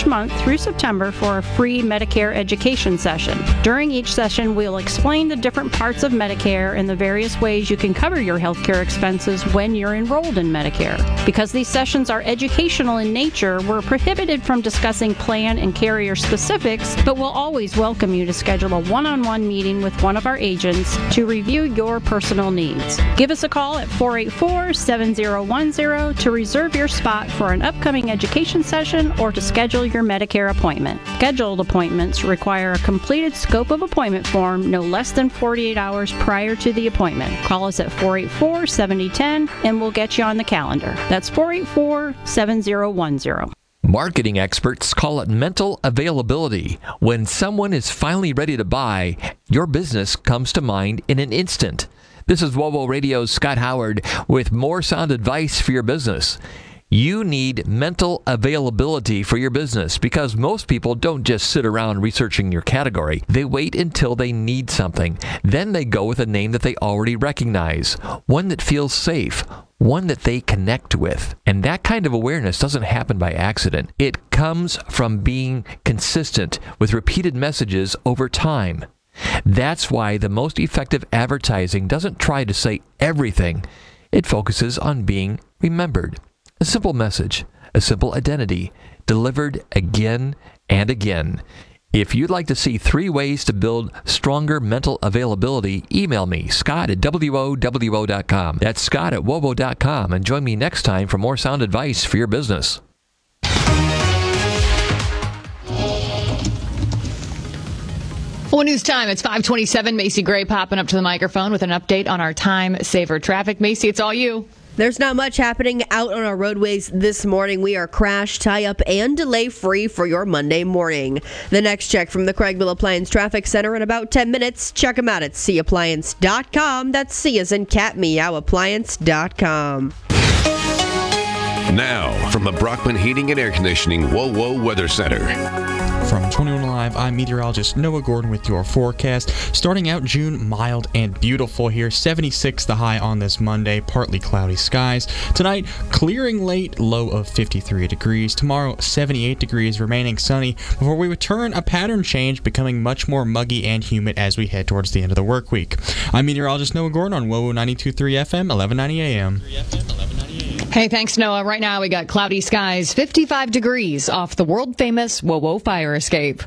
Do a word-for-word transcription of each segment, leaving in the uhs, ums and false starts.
month through September for a free Medicare education session. During each session, we'll explain the different parts of Medicare and the various ways you can cover your healthcare expenses when you're enrolled in Medicare. Because these sessions are educational in nature, we're prohibited from discussing plan and carrier specifics, but we'll always welcome you to schedule a one-on-one meeting with one of our agents to review your personal needs. Give us a call at four eight four, seven zero one zero to reserve your spot for an upcoming education session or to schedule your Medicare appointment. Scheduled appointments require a completed scope of appointment form no less than forty-eight hours prior to the appointment. Call us at four eight four, seven zero one zero and we'll get you on the calendar. That's four eight four, seven zero one zero. Marketing experts call it mental availability. When someone is finally ready to buy, your business comes to mind in an instant. This is WOWO Radio's Scott Howard with more sound advice for your business. You need mental availability for your business because most people don't just sit around researching your category. They wait until they need something. Then they go with a name that they already recognize, one that feels safe, one that they connect with. And that kind of awareness doesn't happen by accident. It comes from being consistent with repeated messages over time. That's why the most effective advertising doesn't try to say everything. It focuses on being remembered. A simple message, a simple identity, delivered again and again. If you'd like to see three ways to build stronger mental availability, email me, Scott at W O W O dot com. That's Scott at W O W O dot com, and join me next time for more sound advice for your business. Well, news time. It's five twenty-seven. Macy Gray popping up to the microphone with an update on our time saver traffic. Macy, it's all you. There's not much happening out on our roadways this morning. We are crash, tie-up, and delay-free for your Monday morning. The next check from the Craigville Appliance Traffic Center in about ten minutes. Check them out at C appliance dot com. That's C as in cat, meow, appliance dot com. Now, from the Brockman Heating and Air Conditioning WOWO Weather Center. From twenty-one Alive, I'm meteorologist Noah Gordon with your forecast. Starting out June, mild and beautiful here. seventy-six the high on this Monday, partly cloudy skies. Tonight, clearing late, low of fifty-three degrees. Tomorrow, seventy-eight degrees, remaining sunny, before we return a pattern change, becoming much more muggy and humid as we head towards the end of the work week. I'm meteorologist Noah Gordon on WOWO ninety-two point three F M, eleven ninety A M. Hey, thanks, Noah. Right now, we got cloudy skies, fifty-five degrees off the world-famous WOWO fire escape.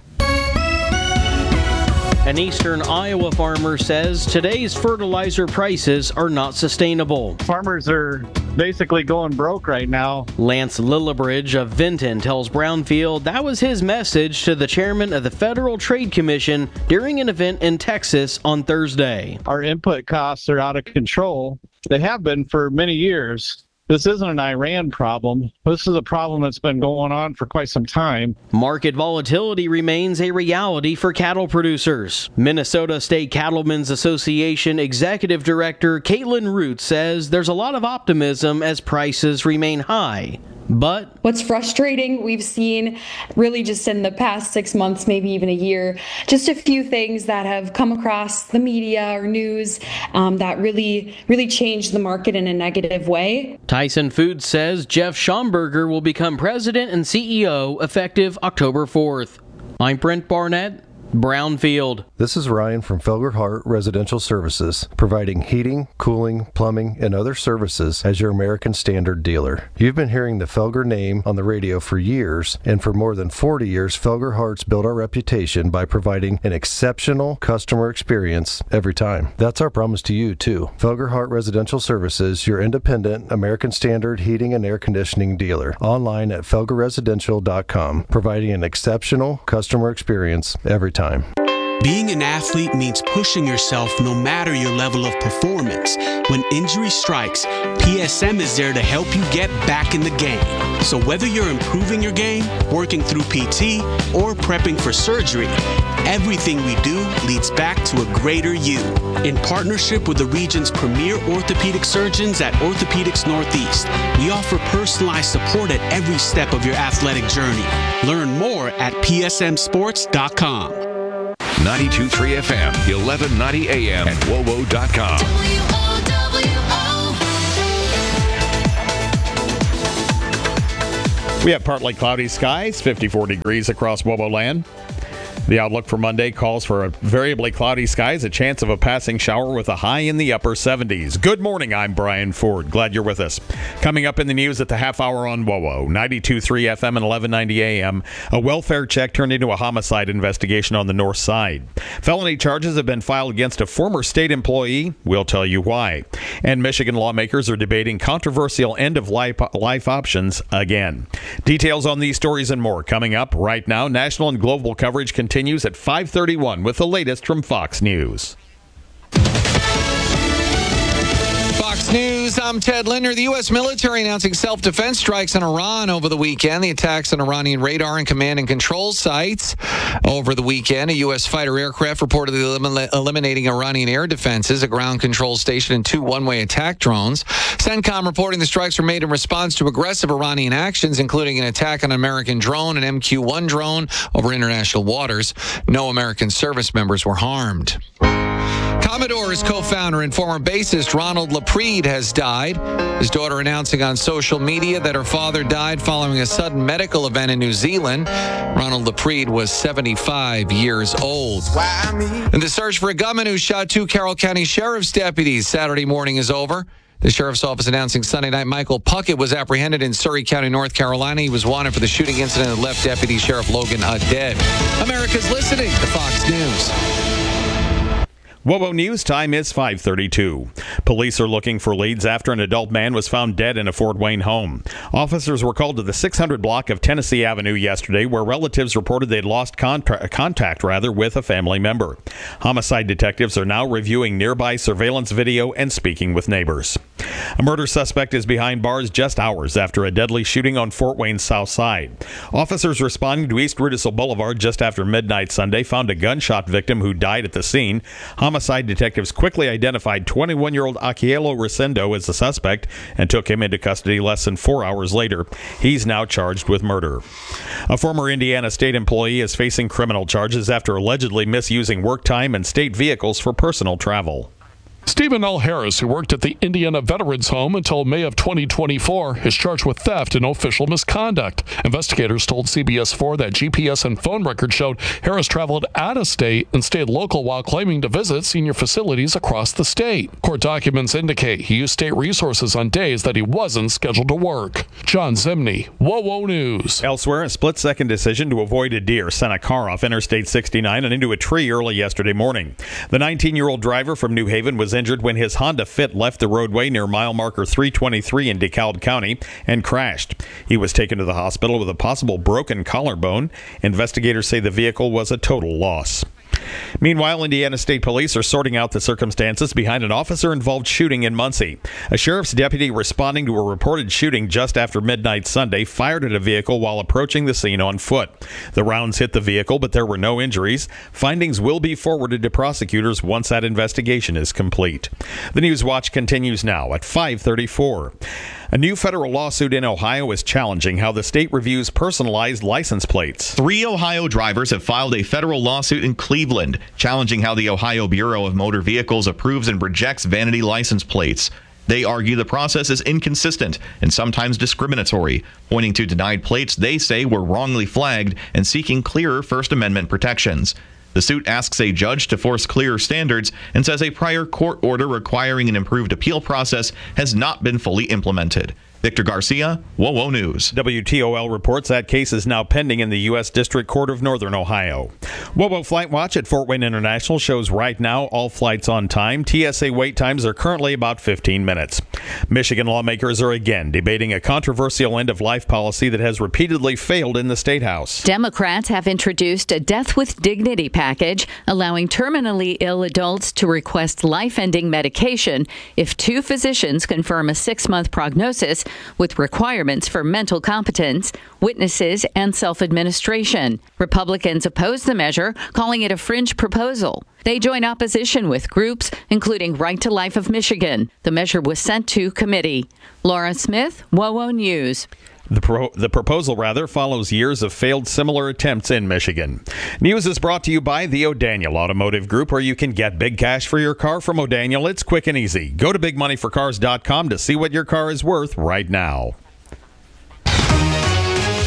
An eastern Iowa farmer says today's fertilizer prices are not sustainable. Farmers are basically going broke right now. Lance Lillibridge of Vinton tells Brownfield that was his message to the chairman of the Federal Trade Commission during an event in Texas on Thursday. Our input costs are out of control. They have been for many years. This isn't an Iran problem. This is a problem that's been going on for quite some time. Market volatility remains a reality for cattle producers. Minnesota State Cattlemen's Association Executive Director Caitlin Root says there's a lot of optimism as prices remain high. But what's frustrating, we've seen really just in the past six months, maybe even a year, just a few things that have come across the media or news um, that really, really changed the market in a negative way. Tyson Foods says Jeff Schomburger will become president and C E O effective October fourth. I'm Brent Barnett, Brownfield. This is Ryan from Felger Hart Residential Services, providing heating, cooling, plumbing, and other services as your American Standard dealer. You've been hearing the Felger name on the radio for years, and for more than forty years, Felger Hart's built our reputation by providing an exceptional customer experience every time. That's our promise to you, too. Felger Hart Residential Services, your independent American Standard heating and air conditioning dealer. Online at felger residential dot com, providing an exceptional customer experience every time. Being an athlete means pushing yourself no matter your level of performance. When injury strikes, P S M is there to help you get back in the game. So whether you're improving your game, working through P T, or prepping for surgery, everything we do leads back to a greater you. In partnership with the region's premier orthopedic surgeons at Orthopedics Northeast, we offer personalized support at every step of your athletic journey. Learn more at P S M sports dot com. ninety-two point three F M, eleven ninety A M, and W O W O dot com. We have partly cloudy skies, fifty-four degrees across Wobo land. The outlook for Monday calls for a variably cloudy skies, a chance of a passing shower with a high in the upper seventies. Good morning, I'm Brian Ford. Glad you're with us. Coming up in the news at the half hour on WOWO, ninety-two point three F M and eleven ninety A M, a welfare check turned into a homicide investigation on the north side. Felony charges have been filed against a former state employee. We'll tell you why. And Michigan lawmakers are debating controversial end-of-life life options again. Details on these stories and more coming up right now. National and global coverage continues. Continues at five thirty-one with the latest from Fox News. Fox News, I'm Ted Linder. The U S military announcing self-defense strikes on Iran over the weekend. The attacks on Iranian radar and command and control sites over the weekend. A U S fighter aircraft reportedly elim- eliminating Iranian air defenses, a ground control station, and two one-way attack drones. CENTCOM reporting the strikes were made in response to aggressive Iranian actions, including an attack on an American drone, an M Q one drone, over international waters. No American service members were harmed. Commodore's co-founder and former bassist Ronald LaPrede has died. His daughter announcing on social media that her father died following a sudden medical event in New Zealand. Ronald LaPrede was seventy-five years old. And the search for a gunman who shot two Carroll County Sheriff's deputies Saturday morning is over. The Sheriff's Office announcing Sunday night Michael Puckett was apprehended in Surrey County, North Carolina. He was wanted for the shooting incident that left Deputy Sheriff Logan Hutt dead. America's listening to Fox News. WOWO News time is five thirty-two. Police are looking for leads after an adult man was found dead in a Fort Wayne home. Officers were called to the six hundred block of Tennessee Avenue yesterday, where relatives reported they'd lost contra- contact rather with a family member. Homicide detectives are now reviewing nearby surveillance video and speaking with neighbors. A murder suspect is behind bars just hours after a deadly shooting on Fort Wayne's south side. Officers responding to East Rudisill Boulevard just after midnight Sunday found a gunshot victim who died at the scene. Homicide detectives quickly identified twenty-one-year-old Aquielo Resendo as the suspect and took him into custody less than four hours later. He's now charged with murder. A former Indiana state employee is facing criminal charges after allegedly misusing work time and state vehicles for personal travel. Stephen L. Harris, who worked at the Indiana Veterans Home until May of twenty twenty-four, is charged with theft and official misconduct. Investigators told C B S four that G P S and phone records showed Harris traveled out of state and stayed local while claiming to visit senior facilities across the state. Court documents indicate he used state resources on days that he wasn't scheduled to work. John Zimney, WOWO News. Elsewhere, a split-second decision to avoid a deer sent a car off Interstate sixty-nine and into a tree early yesterday morning. The nineteen-year-old driver from New Haven was injured when his Honda Fit left the roadway near mile marker three twenty-three in DeKalb County and crashed. He was taken to the hospital with a possible broken collarbone. Investigators say the vehicle was a total loss. Meanwhile, Indiana State Police are sorting out the circumstances behind an officer-involved shooting in Muncie. A sheriff's deputy responding to a reported shooting just after midnight Sunday fired at a vehicle while approaching the scene on foot. The rounds hit the vehicle, but there were no injuries. Findings will be forwarded to prosecutors once that investigation is complete. The News Watch continues now at five thirty-four. A new federal lawsuit in Ohio is challenging how the state reviews personalized license plates. Three Ohio drivers have filed a federal lawsuit in Cleveland, challenging how the Ohio Bureau of Motor Vehicles approves and rejects vanity license plates. They argue the process is inconsistent and sometimes discriminatory, pointing to denied plates they say were wrongly flagged and seeking clearer First Amendment protections. The suit asks a judge to force clearer standards and says a prior court order requiring an improved appeal process has not been fully implemented. Victor Garcia, WOWO News. W T O L reports that case is now pending in the U S District Court of Northern Ohio. WOWO Flight Watch at Fort Wayne International shows right now all flights on time. T S A wait times are currently about fifteen minutes. Michigan lawmakers are again debating a controversial end-of-life policy that has repeatedly failed in the State House. Democrats have introduced a Death with Dignity package, allowing terminally ill adults to request life-ending medication if two physicians confirm a six-month prognosis with requirements for mental competence, witnesses, and self-administration. Republicans oppose the measure, calling it a fringe proposal. They join opposition with groups, including Right to Life of Michigan. The measure was sent to committee. Laura Smith, WOWO News. The, pro- the proposal, rather, follows years of failed similar attempts in Michigan. News is brought to you by the O'Daniel Automotive Group, where you can get big cash for your car from O'Daniel. It's quick and easy. Go to big money for cars dot com to see what your car is worth right now.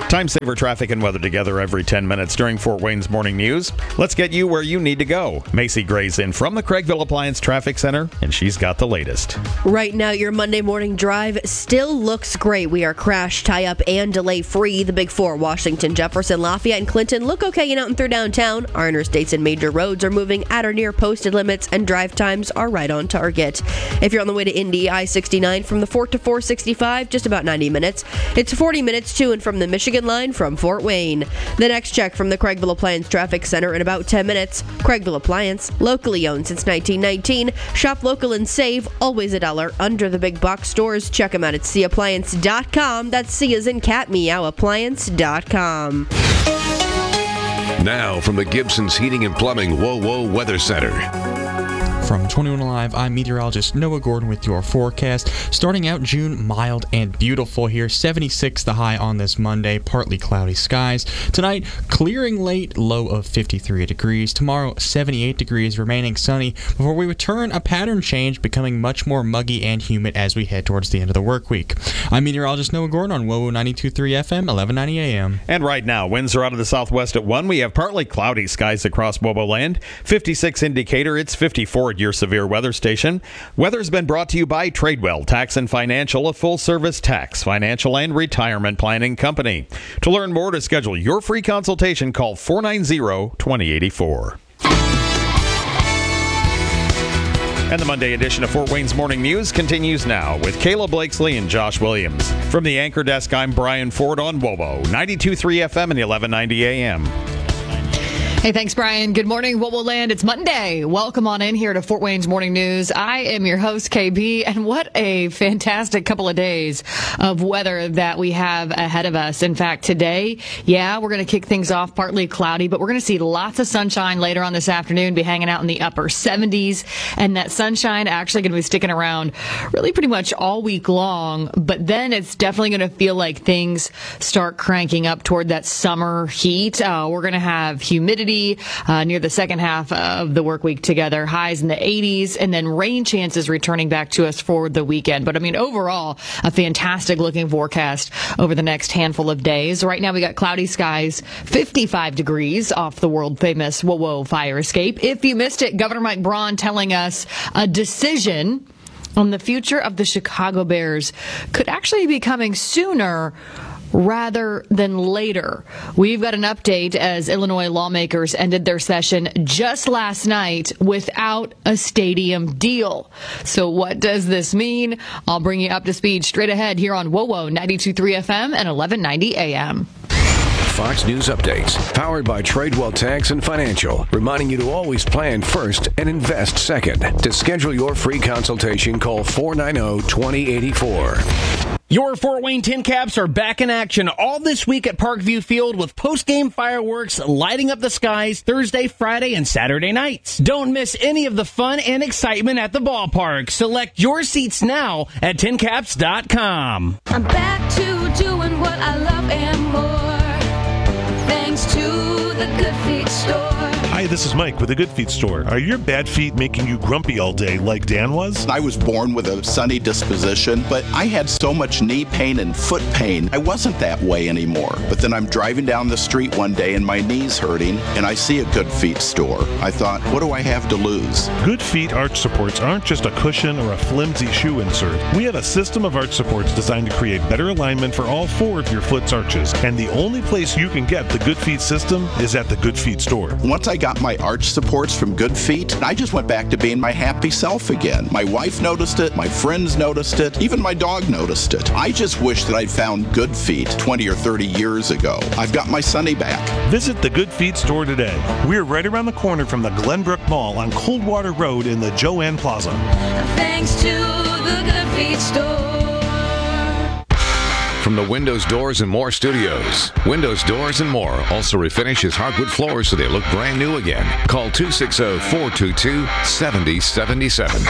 Time saver traffic and weather together every ten minutes during Fort Wayne's Morning News. Let's get you where you need to go. Macy Gray's in from the Craigville Appliance Traffic Center, and she's got the latest. Right now, your Monday morning drive still looks great. We are crash, tie-up, and delay-free. The Big Four, Washington, Jefferson, Lafayette, and Clinton look okay in out and through downtown. Our interstates and major roads are moving at or near posted limits, and drive times are right on target. If you're on the way to Indy, I sixty-nine from the Fort to four sixty-five, just about ninety minutes. It's forty minutes to and from the Michigan line from Fort Wayne. The next check from the Craigville Appliance Traffic Center in about ten minutes. Craigville Appliance, locally owned since nineteen nineteen. Shop local and save, always a dollar under the big box stores. Check them out at c appliance dot com. That's C as in cat, meow, appliance dot com. Now from the Gibson's Heating and Plumbing Whoa Whoa Weather Center. From twenty-one Alive, I'm meteorologist Noah Gordon with your forecast. Starting out June, mild and beautiful here. seventy-six the high on this Monday, partly cloudy skies. Tonight, clearing late, low of fifty-three degrees. Tomorrow, seventy-eight degrees, remaining sunny before we return a pattern change, becoming much more muggy and humid as we head towards the end of the work week. I'm meteorologist Noah Gordon on W O W ninety-two point three F M, eleven ninety A M. And right now, winds are out of the southwest at one. We have partly cloudy skies across W O W land. fifty-six indicator, it's fifty-four at your severe weather station. Weather's been brought to you by Tradewell Tax and Financial, a full-service tax, financial, and retirement planning company. To learn more, to schedule your free consultation, call four nine zero, two zero eight four. And the Monday edition of Fort Wayne's Morning News continues now with Kayla Blakesley and Josh Williams. From the anchor desk, I'm Brian Ford on W O W ninety-two point three F M and eleven ninety A M. Hey, thanks, Brian. Good morning, W O W land. It's Monday. Welcome on in here to Fort Wayne's Morning News. I am your host, K B, and what a fantastic couple of days of weather that we have ahead of us. In fact, today, yeah, we're going to kick things off partly cloudy, but we're going to see lots of sunshine later on this afternoon, be hanging out in the upper seventies, and that sunshine actually going to be sticking around really pretty much all week long, but then it's definitely going to feel like things start cranking up toward that summer heat. Uh, we're going to have humidity Uh, near the second half of the work week together, highs in the eighties, and then rain chances returning back to us for the weekend. But I mean, overall, a fantastic looking forecast over the next handful of days. Right now, we got cloudy skies, fifty-five degrees off the world famous W O W fire escape. If you missed it, Governor Mike Braun telling us a decision on the future of the Chicago Bears could actually be coming sooner rather than later. We've got an update as Illinois lawmakers ended their session just last night without a stadium deal. So what does this mean? I'll bring you up to speed straight ahead here on W O W ninety-two point three F M and eleven ninety A M. Fox News updates, powered by Tradewell Tax and Financial, reminding you to always plan first and invest second. To schedule your free consultation, call four nine zero, two zero eight four. Your Fort Wayne Tin Caps are back in action all this week at Parkview Field with post-game fireworks lighting up the skies Thursday, Friday, and Saturday nights. Don't miss any of the fun and excitement at the ballpark. Select your seats now at tin caps dot com. I'm back to doing what I love and more, thanks to the Good Feet Store. Hi, this is Mike with the Good Feet Store. Are your bad feet making you grumpy all day like Dan was? I was born with a sunny disposition, but I had so much knee pain and foot pain, I wasn't that way anymore. But then I'm driving down the street one day and my knee's hurting, and I see a Good Feet Store. I thought, what do I have to lose? Good Feet arch supports aren't just a cushion or a flimsy shoe insert. We have a system of arch supports designed to create better alignment for all four of your foot's arches. And the only place you can get the Good Feet system is at the Good Feet Store. Once I got my arch supports from Good Feet, I just went back to being my happy self again. My wife noticed it, my friends noticed it, even my dog noticed it. I just wish that I'd found Good Feet twenty or thirty years ago. I've got my Sonny back. Visit the Good Feet Store today. We're right around the corner from the Glenbrook Mall on Coldwater Road in the Joanne Plaza. Thanks to the Good Feet Store. From the Windows, Doors, and More studios, Windows, Doors, and More also refinishes hardwood floors so they look brand new again. Call two six zero, four two two, seven zero seven seven.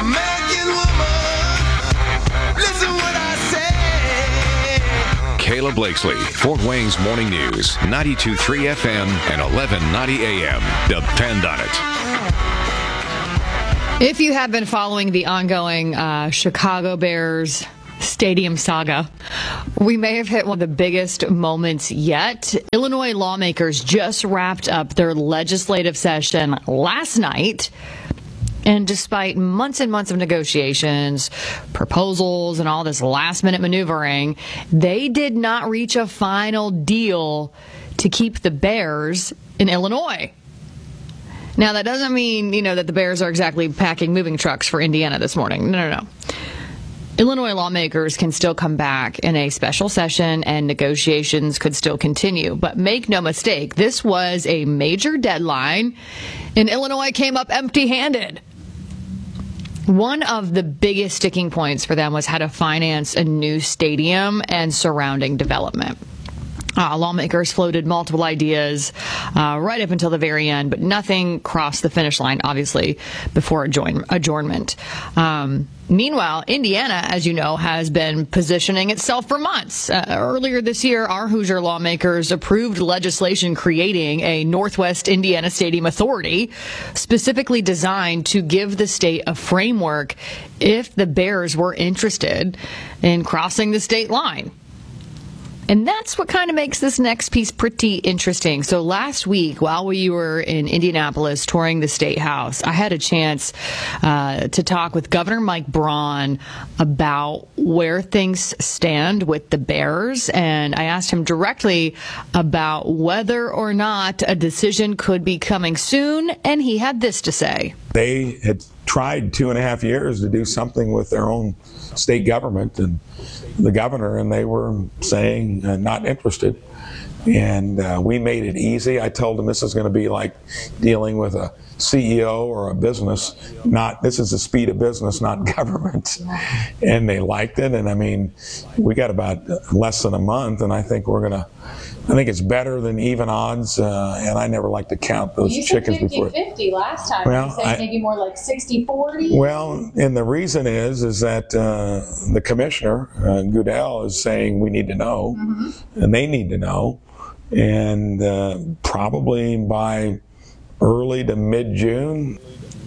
Kayla Blakesley, Fort Wayne's Morning News, ninety-two point three F M and eleven ninety A M. Depend on it. If you have been following the ongoing uh, Chicago Bears Stadium saga. We may have hit one of the biggest moments yet. Illinois lawmakers just wrapped up their legislative session last night. And despite months and months of negotiations, proposals, and all this last-minute maneuvering, they did not reach a final deal to keep the Bears in Illinois. Now, that doesn't mean, you know, that the Bears are exactly packing moving trucks for Indiana this morning. No, no, no. Illinois lawmakers can still come back in a special session and negotiations could still continue. But make no mistake, this was a major deadline, and Illinois came up empty-handed. One of the biggest sticking points for them was how to finance a new stadium and surrounding development. Uh, lawmakers floated multiple ideas uh, right up until the very end, but nothing crossed the finish line, obviously, before adjourn- adjournment. Um, meanwhile, Indiana, as you know, has been positioning itself for months. Uh, earlier this year, our Hoosier lawmakers approved legislation creating a Northwest Indiana Stadium Authority, specifically designed to give the state a framework if the Bears were interested in crossing the state line. And that's what kind of makes this next piece pretty interesting. So last week, while we were in Indianapolis touring the State House, I had a chance uh, to talk with Governor Mike Braun about where things stand with the Bears. And I asked him directly about whether or not a decision could be coming soon. And he had this to say. They had tried two and a half years to do something with their own state government and the governor, and they were saying uh, not interested. And uh, we made it easy. I told them this is going to be like dealing with a C E O or a business. Not this is the speed of business, not government. And they liked it. And I mean, we got about less than a month, and I think we're going to. I think it's better than even odds, uh, and I never like to count those you chickens said before. fifty fifty last time. Well, you said I- maybe more like sixty forty. Well, and the reason is is that uh, the commissioner, uh, Goodell, is saying we need to know, Mm-hmm. and they need to know, and uh, probably by early to mid-June.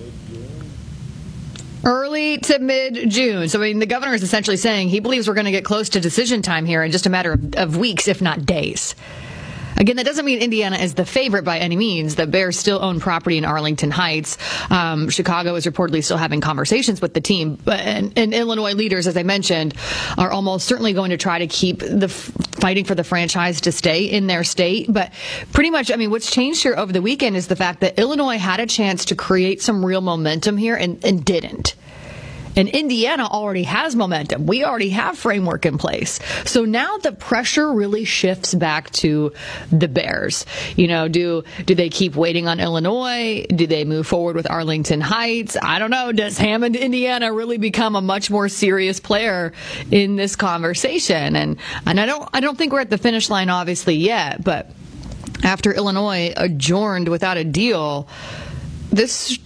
Early to mid-June. So, I mean, the governor is essentially saying he believes we're going to get close to decision time here in just a matter of, of weeks, if not days. Again, that doesn't mean Indiana is the favorite by any means. The Bears still own property in Arlington Heights. Um, Chicago is reportedly still having conversations with the team. But, and, and Illinois leaders, as I mentioned, are almost certainly going to try to keep the f- fighting for the franchise to stay in their state. But pretty much, I mean, what's changed here over the weekend is the fact that Illinois had a chance to create some real momentum here and, and didn't. And Indiana already has momentum. We already have framework in place. So now the pressure really shifts back to the Bears. You know, do do they keep waiting on Illinois? Do they move forward with Arlington Heights? I don't know. Does Hammond, Indiana really become a much more serious player in this conversation? And and I don't I don't think we're at the finish line obviously yet, but after Illinois adjourned without a deal, this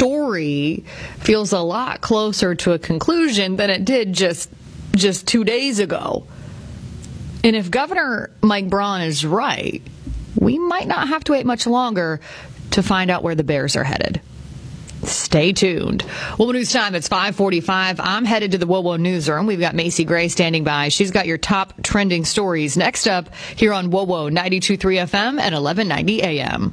story feels a lot closer to a conclusion than it did just just two days ago. And if Governor Mike Braun is right, we might not have to wait much longer to find out where the Bears are headed. Stay tuned. Well, news time, it's five forty-five. I'm headed to the WOWO newsroom. We've got Macy Gray standing by. She's got your top trending stories next up here on WOWO ninety-two point three F M and eleven ninety A M.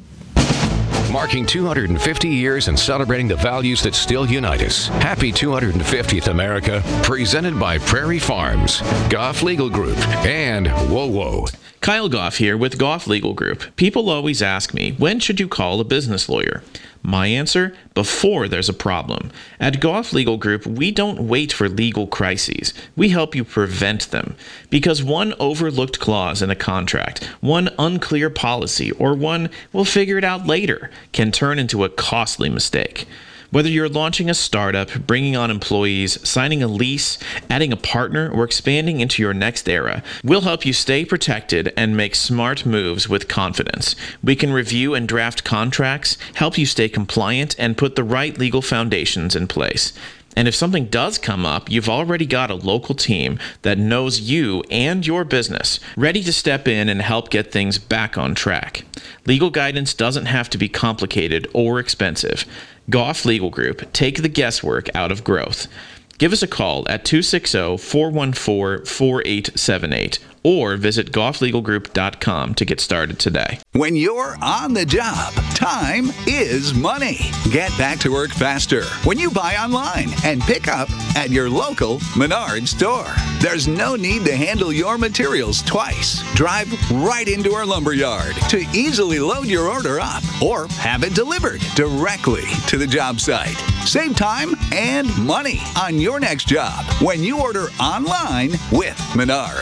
Marking two hundred fifty years and celebrating the values that still unite us. Happy two hundred fiftieth, America. Presented by Prairie Farms, Goff Legal Group, and WOWO. Kyle Goff here with Goff Legal Group. People always ask me, when should you call a business lawyer? My answer, before there's a problem. At Goff Legal Group, we don't wait for legal crises. We help you prevent them. Because one overlooked clause in a contract, one unclear policy, or one we'll figure it out later can turn into a costly mistake. Whether you're launching a startup, bringing on employees, signing a lease, adding a partner, or expanding into your next era, we'll help you stay protected and make smart moves with confidence. We can review and draft contracts, help you stay compliant, and put the right legal foundations in place. And if something does come up, you've already got a local team that knows you and your business, ready to step in and help get things back on track. Legal guidance doesn't have to be complicated or expensive. Goff Legal Group, take the guesswork out of growth. Give us a call at two six zero, four one four, four eight seven eight or visit goff legal group dot com to get started today. When you're on the job, time is money. Get back to work faster when you buy online and pick up at your local Menards store. There's no need to handle your materials twice. Drive right into our lumberyard to easily load your order up or have it delivered directly to the job site. Save time and money on your next job when you order online with Menards.